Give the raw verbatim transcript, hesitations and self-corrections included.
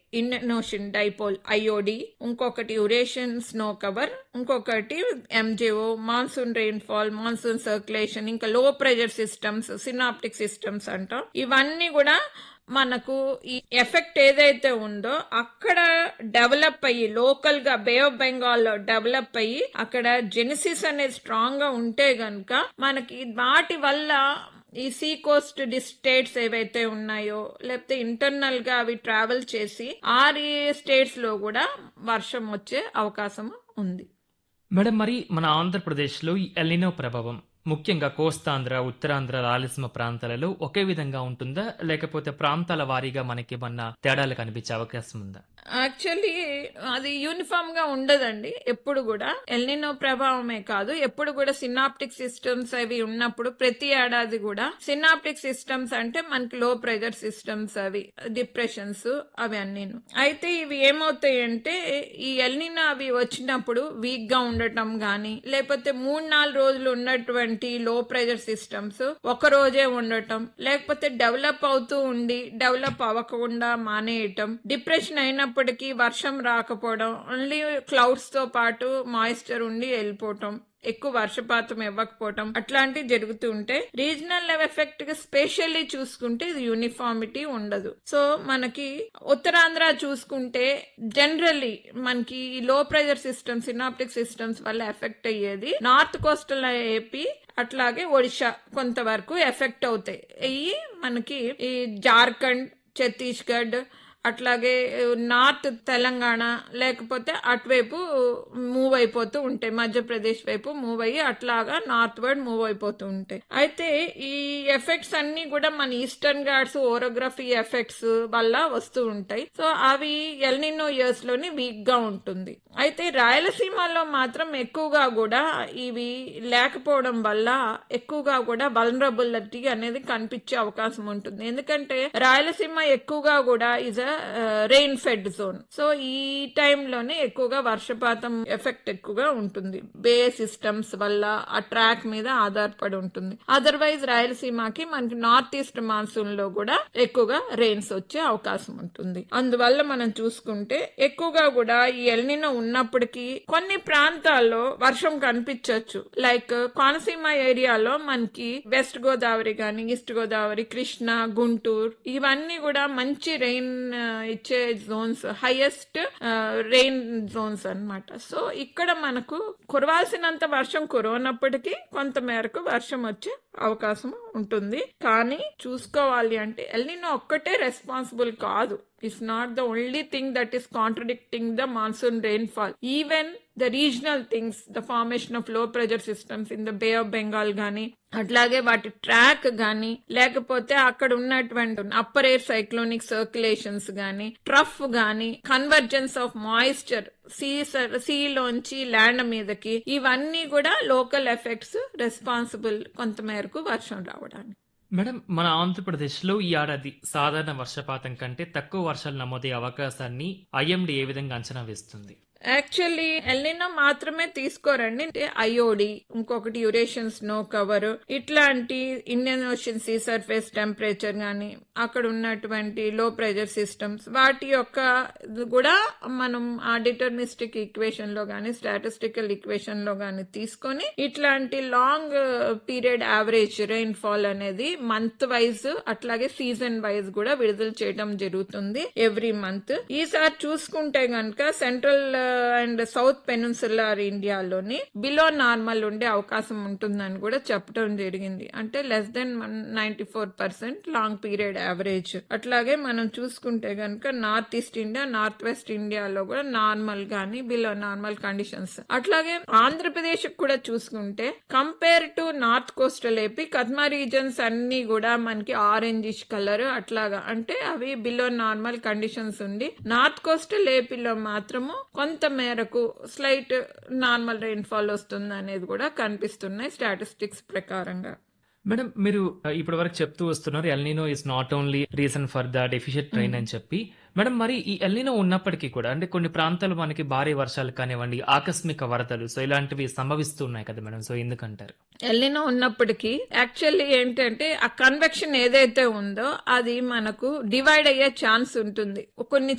Indian ocean dipole IOD, ఇంకొకటి Eurasian snow cover, ఇంకొకటి MJO, monsoon rainfall, monsoon circulation, ఇంకా లో ప్రెషర్ సిస్టమ్స్, సినాప్టిక్ సిస్టమ్స్ అంటాం. ఇవన్నీ కూడా మనకు ఈ ఎఫెక్ట్ ఏదైతే ఉందో అక్కడ డెవలప్ అయ్యి లోకల్ గా బే ఆఫ్ బెంగాల్ లో డెవలప్ అయ్యి అక్కడ జెనిసిస్ అనేది స్ట్రాంగ్ గా ఉంటే గనక మనకి వాటి వల్ల ఈ సీ కోస్ట్ స్టేట్స్ ఏవైతే ఉన్నాయో లేకపోతే ఇంటర్నల్ గా అవి ట్రావెల్ చేసి ఆ స్టేట్స్ లో కూడా వర్షం వచ్చే అవకాశం ఉంది. మేడం, మరి మన ఆంధ్రప్రదేశ్ లో ఈ ఎల్నినో ప్రభావం ముఖ్యంగా కోస్తాంధ్ర, ఉత్తరాంధ్ర, రాయలసీమ ప్రాంతాలలో ఒకే విధంగా ఉంటుందా, లేకపోతే ప్రాంతాల వారీగా మనకి ఏమన్నా తేడాలు కనిపించే అవకాశం ఉందా? యాక్చువల్లీ అది యూనిఫామ్ గా ఉండదండి. ఎప్పుడు కూడా ఎల్నినో ప్రభావమే కాదు, ఎప్పుడు కూడా సినాప్టిక్ సిస్టమ్స్ అవి ఉన్నప్పుడు ప్రతి ఏడాది కూడా సినాప్టిక్ సిస్టమ్స్ అంటే మనకి లో ప్రెషర్ సిస్టమ్స్, అవి డిప్రెషన్స్ అవి అన్ని. అయితే ఇవి ఏమవుతాయంటే ఈ ఎల్నినో అవి వచ్చినప్పుడు వీక్ గా ఉండటం గానీ లేకపోతే మూడు నాలుగు రోజులు ఉన్నటువంటి లో ప్రెషర్ సిస్టమ్స్ ఒక రోజే ఉండటం, లేకపోతే డెవలప్ అవుతూ ఉండి డెవలప్ అవ్వకుండా మానేయటం, డిప్రెషన్ అయినప్పటికీ వర్షం రాకపోవడం, ఓన్లీ క్లౌడ్స్ తో పాటు మాయిశ్చర్ ఉండి వెళ్ళిపోవటం, ఎక్కువ వర్షపాతం ఇవ్వకపోవటం, అట్లాంటివి జరుగుతూ ఉంటాయి. రీజనల్ లెవెల్ ఎఫెక్ట్ గా స్పెషల్లీ చూసుకుంటే ఇది యూనిఫామిటీ ఉండదు. సో మనకి ఉత్తరాంధ్ర చూసుకుంటే జనరల్లీ మనకి లో ప్రెషర్ సిస్టమ్స్, సినాప్టిక్ సిస్టమ్స్ వల్ల ఎఫెక్ట్ అయ్యేది నార్త్ కోస్టల్ ఏపీ, అట్లాగే ఒడిశా కొంతవరకు ఎఫెక్ట్ అవుతాయి. ఇవి మనకి ఈ జార్ఖండ్, ఛత్తీస్గఢ్, అట్లాగే నార్త్ తెలంగాణ లేకపోతే అటువైపు మూవ్ అయిపోతూ ఉంటాయి, మధ్యప్రదేశ్ వైపు మూవ్ అయ్యి అట్లాగా నార్త్ వర్డ్ మూవ్ అయిపోతూ ఉంటాయి. అయితే ఈ ఎఫెక్ట్స్ అన్ని కూడా మన ఈస్టర్న్ ఘాట్స్ ఓరోగ్రఫీ ఎఫెక్ట్స్ వల్ల వస్తూ ఉంటాయి. సో అవి ఎల్నినో ఇయర్స్ లోని వీక్ గా ఉంటుంది. అయితే రాయలసీమలో మాత్రం ఎక్కువగా కూడా ఇవి లేకపోవడం వల్ల ఎక్కువగా కూడా వల్నరబిలిటీ అనేది కనిపించే అవకాశం ఉంటుంది. ఎందుకంటే రాయలసీమ ఎక్కువగా కూడా is rain fed zone. So ఈ టైంలోనే ఎక్కువగా వర్షపాతం ఎఫెక్ట్ ఎక్కువగా ఉంటుంది. బే సిస్టమ్స్ వల్ల ఆ ట్రాక్ మీద ఆధారపడి ఉంటుంది. అదర్వైజ్ రాయలసీమకి మనకి నార్త్ ఈస్ట్ మాన్సూన్ లో కూడా ఎక్కువగా రెయిన్స్ వచ్చే అవకాశం ఉంటుంది. అందువల్ల మనం చూసుకుంటే ఎక్కువగా కూడా ఈ ఎల్నినో ఉన్నప్పటికీ కొన్ని ప్రాంతాల్లో వర్షం కనిపించవచ్చు. లైక్ కోనసీమ ఏరియాలో మనకి వెస్ట్ గోదావరి గాని, ఈస్ట్ గోదావరి, కృష్ణా, గుంటూరు ఇవన్నీ కూడా మంచి రెయిన్ ఇచ్చే జోన్స్, హైయెస్ట్ రెయిన్ జోన్స్ అన్నమాట. సో ఇక్కడ మనకు కురవాల్సినంత వర్షం కురవనప్పటికీ కొంత మేరకు వర్షం వచ్చే అవకాశం ఉంటుంది. కానీ చూసుకోవాలి అంటే ఎల్నినో ఒక్కటే రెస్పాన్సిబుల్ కాదు. It's not the only thing that is contradicting the monsoon rainfall. Even the regional things, the formation of low pressure systems in the Bay of Bengal గాని, అట్లాగే వాటి ట్రాక్ గాని, లేకపోతే అక్కడ ఉన్నటువంటి అప్పర్ ఎయిర్ సైక్లోనిక్ సర్క్యులేషన్స్ గాని, trough గాని, convergence of moisture see సీలోంచి land మీదకి, ఇవన్నీ కూడా లోకల్ ఎఫెక్ట్స్ రెస్పాన్సిబుల్ కొంత మేరకు వర్షం రావడానికి. మేడం, మన ఆంధ్రప్రదేశ్ లో ఈ ఏడాది సాధారణ వర్షపాతం కంటే తక్కువ వర్షాలు నమోదయ్యే అవకాశాన్ని ఐఎండీ ఏ విధంగా అంచనా వేస్తుంది? యాక్చువల్లీ ఎల్నినో మాత్రమే తీసుకోరండి. ఐఓడి, ఇంకొకటి యురేషియన్ స్నో కవర్, ఇట్లాంటి Indian ocean see surface temperature గాని, అక్కడ ఉన్నటువంటి లో ప్రెషర్ సిస్టమ్స్ వాటి యొక్క కూడా మనం ఆ డిటర్మినిస్టిక్ ఈక్వేషన్ లో గాని, స్టాటిస్టికల్ ఈక్వేషన్ లో గాని తీసుకొని ఇట్లాంటి long period average rain fall అనేది మంత్ వైజ్ అట్లాగే సీజన్ వైజ్ కూడా విడుదల చేయడం జరుగుతుంది ఎవ్రీ మంత్. ఈసారి చూసుకుంటే గనక సెంట్రల్ అండ్ సౌత్ పెనిన్సులర్ ఇండియాలోని బిలో నార్మల్ ఉండే అవకాశం ఉంటుందని కూడా చెప్పడం జరిగింది. అంటే less than ninety four percent long period average. అట్లాగే మనం చూసుకుంటే గనక north east India, north west ఇండియాలో కూడా నార్మల్ గానీ బిలో నార్మల్ కండిషన్స్. అట్లాగే ఆంధ్రప్రదేశ్ కూడా చూసుకుంటే compare to north coastal AP, కద్మా reasons అన్ని కూడా మనకి ఆరెంజిష్ కలర్ అట్లాగా, అంటే అవి బిలో నార్మల్ కండిషన్స్ ఉండి, నార్త్ కోస్టల్ ఏపీలో మాత్రము కొంత మేరకు స్లైట్ నార్మల్ రెయిన్ఫాల్ వస్తుంది అనేది కూడా కనిపిస్తున్నాయి స్టాటిస్టిక్స్ ప్రకారంగా. మేడం, మీరు ఇప్పటి వరకు చెప్తూ వస్తున్నారు El Niño is not only reason for the deficient rain అని చెప్పి. మేడం, మరి ఈ ఎల్నినో ఉన్నప్పటికీ కూడా అంటే కొన్ని ప్రాంతాలు మనకి భారీ వర్షాలు కానివ్వండి, ఆకస్మిక వరదలు, సో ఇలాంటివి సంభవిస్తున్నాయి కదా మేడం, సో ఎందుకంటారు? ఎల్నినో ఉన్నప్పటికీ యాక్చువల్లీ ఏంటంటే ఆ కన్వెక్షన్ ఏదైతే ఉందో అది మనకు డివైడ్ అయ్యే ఛాన్స్ ఉంటుంది. కొన్ని